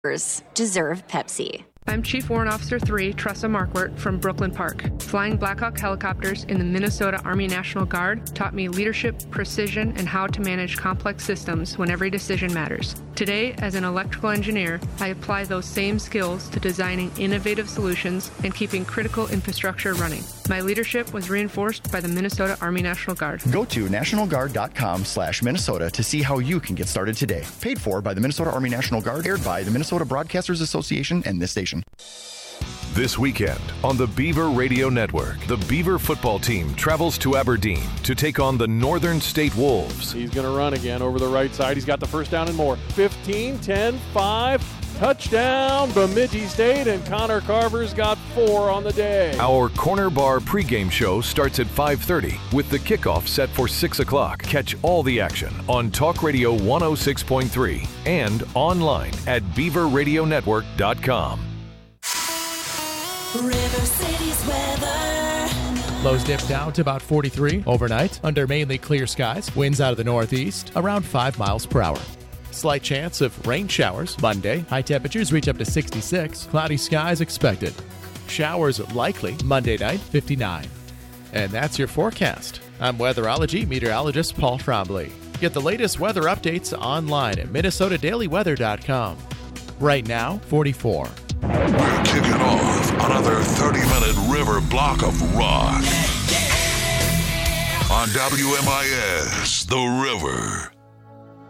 deserve Pepsi. I'm Chief Warrant Officer 3, Tressa Markwart from Brooklyn Park. Flying Blackhawk helicopters in the Minnesota Army National Guard taught me leadership, precision, and how to manage complex systems when every decision matters. Today, as an electrical engineer, I apply those same skills to designing innovative solutions and keeping critical infrastructure running. My leadership was reinforced by the Minnesota Army National Guard. Go to nationalguard.com/Minnesota to see how you can get started today. Paid for by the Minnesota Army National Guard, aired by the Minnesota Broadcasters Association and this station. This weekend on the Beaver Radio Network, the Beaver football team travels to Aberdeen to take on the Northern State Wolves. He's going to run again over the right side. He's got the first down and more. 15, 10, 5. Touchdown, Bemidji State, and Connor Carver's got 4 on the day. Our Corner Bar pregame show starts at 5:30 with the kickoff set for 6 o'clock. Catch all the action on Talk Radio 106.3 and online at beaverradionetwork.com. River City's weather. Lows dip down to about 43 overnight under mainly clear skies. Winds out of the northeast around 5 miles per hour. Slight chance of rain showers Monday. High temperatures reach up to 66. Cloudy skies expected. Showers likely Monday night, 59. And that's your forecast. I'm weatherology meteorologist Paul Trombley. Get the latest weather updates online at minnesotadailyweather.com. Right now, 44. We're kicking off another 30-minute river block of rock on WMIS, The River.